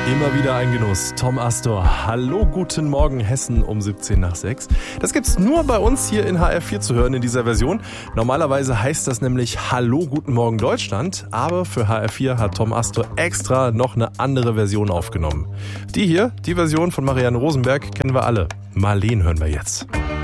Immer wieder ein Genuss. Tom Astor. Hallo, guten Morgen Hessen um 17 nach 6. Das gibt's nur bei uns hier in HR4 zu hören in dieser Version. Normalerweise heißt das nämlich Hallo, guten Morgen Deutschland. Aber für HR4 hat Tom Astor extra noch eine andere Version aufgenommen. Die Version von Marianne Rosenberg, kennen wir alle. Marleen hören wir jetzt.